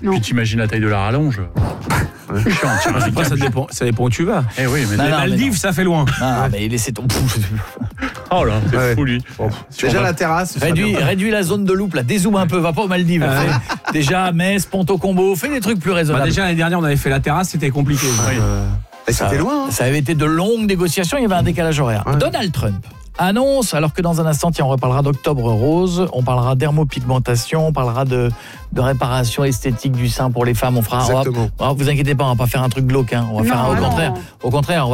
Puis t'imagines la taille de la rallonge. Chiant, Après, ça dépend où tu vas. Eh oui, mais Les Maldives, ça fait loin. Non, mais laissez ton... oh là, c'est fou lui. Bon, déjà la terrasse. Réduis la zone de loupe, là. Dézoome un peu, va pas aux Maldives. Déjà, Metz, Ponto Combo, fais des trucs plus raisonnables. Déjà, l'année dernière, on avait fait la terrasse, c'était compliqué. Et c'était loin. Ça avait été de longues négociations, il y avait un décalage horaire. Ouais. Donald Trump annonce, alors que dans un instant, on reparlera d'Octobre Rose, on parlera d'hermopigmentation, on parlera de réparation esthétique du sein pour les femmes. Vous inquiétez pas, on va pas faire un truc glauque. On va faire au contraire.